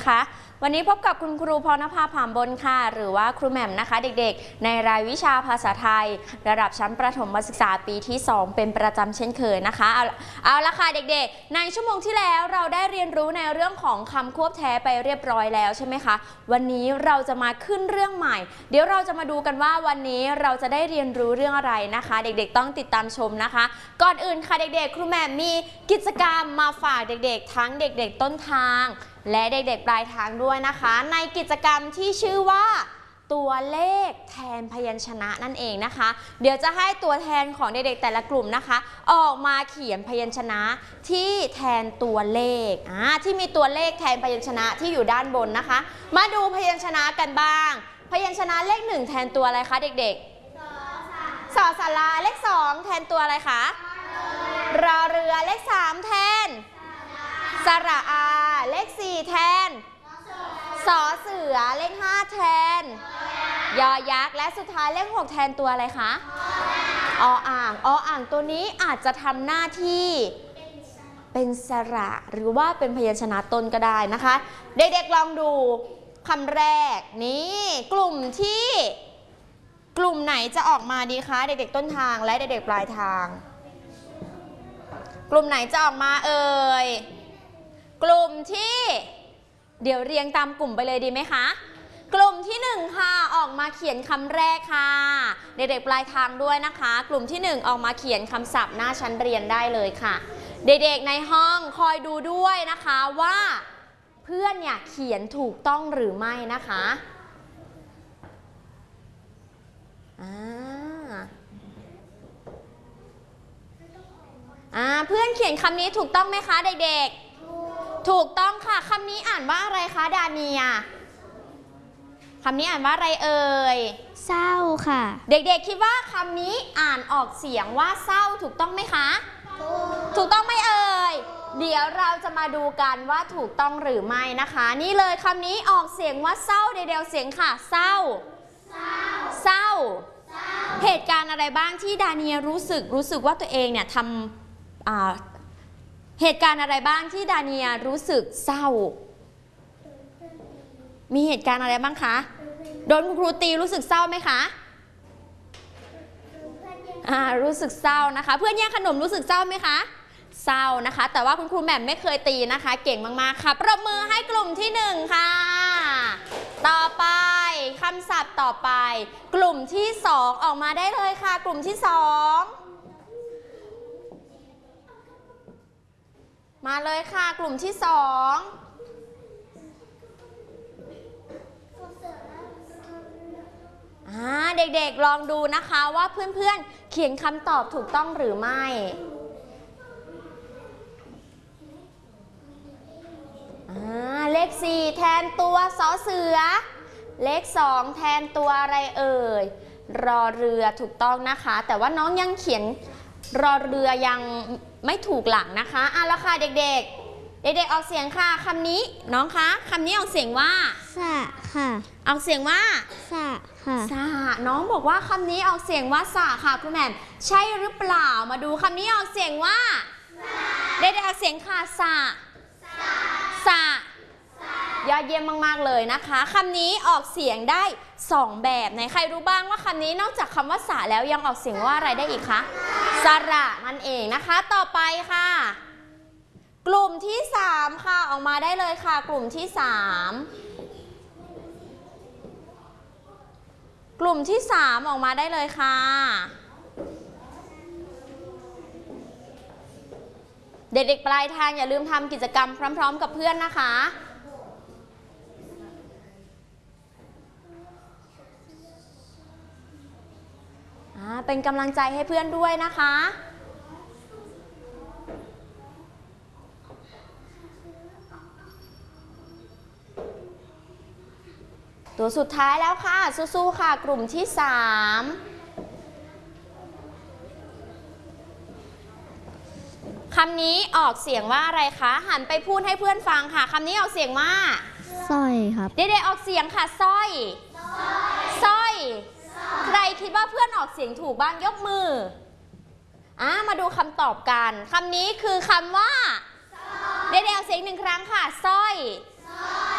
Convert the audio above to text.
นะคะวันนี้พบกับคุณครูพรณภา ผามบนค่ะหรือว่าครูแหม่มนะคะเด็กๆในรายวิชาภาษาไทยระดับชั้นประถมศึกษาปีที่2เป็นประจำเช่นเคยนะคะเอาละค่ะเด็กๆในชั่วโมงที่แล้วเราได้เรียนรู้ในเรื่องของคำควบแท้ไปเรียบร้อยแล้วใช่ไหมคะวันนี้เราจะมาขึ้นเรื่องใหม่เดี๋ยวเราจะมาดูกันว่าวันนี้เราจะได้เรียนรู้เรื่องอะไรนะคะเด็กๆต้องติดตามชมนะคะก่อนอื่นค่ะเด็กๆครูแหม่มมีกิจกรรมมาฝากเด็กๆทั้งเด็กๆต้นทางและเด็กๆปลายทางด้วยนะคะในกิจกรรมที่ชื่อว่าตัวเลขแทนพยัญชนะนั่นเองนะคะเดี๋ยวจะให้ตัวแทนของเด็กๆแต่ละกลุ่มนะคะออกมาเขียนพยัญชนะที่แทนตัวเลขที่มีตัวเลขแทนพยัญชนะที่อยู่ด้านบนนะคะมาดูพยัญชนะกันบ้างพยัญชนะเลข1แทนตัวอะไรคะเด็กๆสอสาราเลข2แทนตัวอะไรคะรอเรือเลข3แทนสระอาเลข4แทนสอเสือเลข5แทนยอยักษ์และสุดท้ายเลข6แทนตัวอะไรคะออ่างตัวนี้อาจจะทำหน้าที่เป็นสระหรือว่าเป็นพยัญชนะต้นก็ได้นะคะเด็กๆลองดูคำแรกนี่กลุ่มไหนจะออกมาดีคะเด็กๆต้นทางและเด็กๆปลายทางกลุ่มไหนจะออกมาเอ่ยกลุ่มที่เดี๋ยวเรียงตามกลุ่มไปเลยดีไหมคะกลุ่มที่1ค่ะออกมาเขียนคำแรกค่ะเด็กๆปลายทางด้วยนะคะกลุ่มที่1ออกมาเขียนคำศัพท์หน้าชั้นเรียนได้เลยค่ะเด็กๆในห้องคอยดูด้วยนะคะว่าเพื่อนเนี่ยเขียนถูกต้องหรือไม่นะคะเพื่อนเขียนคำนี้ถูกต้องไหมคะเด็กๆถูกต้องค่ะคำนี้อ่านว่าอะไรคะดาเนียคำนี้อ่านว่าอะไรเอ่ยเศร้าค่ะเด็กๆคิดว่าคำนี้อ่านออกเสียงว่าเศร้าถูกต้องไหมคะถูกต้องไหมเอ่ยเดี๋ยวเราจะมาดูกันว่าถูกต้องหรือไม่นะคะนี่เลยคำนี้ออกเสียงว่าเศร้าเดียวเสียงค่ะเศร้าเหตุการณ์อะไรบ้างที่ดาเนียรู้สึกว่าตัวเองเนี่ยทำเหตุการณ์อะไรบ้างที่ดาเนียรู้สึกเศร้ามีเหตุการณ์อะไรบ้างคะโดนครูตีรู้สึกเศร้าไหมคะรู้สึกเศร้านะคะเพื่อนแย่งขนมรู้สึกเศร้าไหมคะเศร้านะคะแต่ว่าคุณครูแหม่มไม่เคยตีนะคะเก่งมากๆค่ะปรบมือให้กลุ่มที่1ค่ะต่อไปคำศัพท์ต่อไปกลุ่มที่2ออกมาได้เลยค่ะกลุ่มที่2มาเลยค่ะกลุ่มที่2เด็กๆลองดูนะคะว่าเพื่อนๆเขียนคำตอบถูกต้องหรือไม่เลข4แทนตัวสอเสือเลข2แทนตัวอะไรเอ่ยรอเรือถูกต้องนะคะแต่ว่าน้องยังเขียนรอเรือยังไม่ถูกหลังนะคะแล้วค่ะเด็กๆออกเสียงค่ะคำนี้น้องคะคำนี้ออกเสียงว่าสะค่ะออกเสียงว่าสะค่ะสะน้องบอกว่าคำนี้ออกเสียงว่าสะค่ะคุณแหม่มใช่หรือเปล่ามาดูคำนี้ออกเสียงว่าเด็กๆออกเสียงค่ะสะยอดเยี่ยมมากๆเลยนะคะคำนี้ออกเสียงได้2แบบไหนใครรู้บ้างว่าคำนี้นอกจากคำว่าสะแล้วยังออกเสียงว่าอะไรได้อีกคะสระนั่นเองนะคะต่อไปค่ะกลุ่มที่3ค่ะออกมาได้เลยค่ะกลุ่มที่3กลุ่มที่3ออกมาได้เลยค่ะเด็กๆปลายทางอย่าลืมทำกิจกรรมพร้อมๆกับเพื่อนนะคะเป็นกำลังใจให้เพื่อนด้วยนะคะตัวสุดท้ายแล้วค่ะสู้ๆค่ะกลุ่มที่3คำนี้ออกเสียงว่าอะไรคะหันไปพูดให้เพื่อนฟังค่ะคำนี้ออกเสียงว่าสร้อยครับเด็กๆออกเสียงค่ะสร้อยใครคิดว่าเพื่อนออกเสียงถูกบ้างยกมือมาดูคำตอบกันคำนี้คือคำว่าเด็กๆออกเสียง1ครั้งค่ะสร้อย